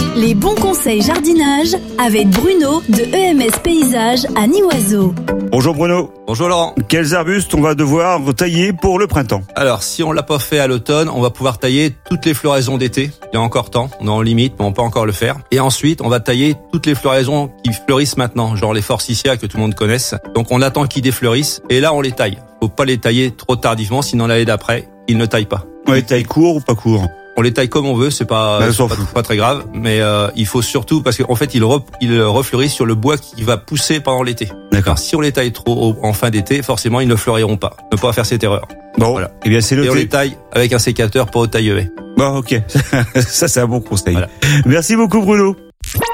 Les bons conseils jardinage avec Bruno de EMS Paysage à Nivoiseau. Bonjour Bruno. Bonjour Laurent. Quels arbustes on va devoir tailler pour le printemps? Alors, si on l'a pas fait à l'automne, on va pouvoir tailler toutes les floraisons d'été. Il y a encore temps, on est en limite, mais on peut encore le faire. Et ensuite, on va tailler toutes les floraisons qui fleurissent maintenant, genre les forsythias que tout le monde connaisse. Donc on attend qu'ils défleurissent et là on les taille. Faut pas les tailler trop tardivement, sinon l'année d'après, ils ne taillent pas. On les taille court ou pas court? On les taille comme on veut, c'est pas très grave, mais il faut surtout parce qu'en fait ils refleurissent sur le bois qui va pousser pendant l'été. D'accord. Si on les taille trop haut en fin d'été, forcément ils ne fleuriront pas. Ne pas faire cette erreur. Bon, voilà. Eh bien c'est noté. Et on les taille avec un sécateur pour taille-haie. Bon, ok. Ça c'est un bon conseil. Voilà. Merci beaucoup Bruno.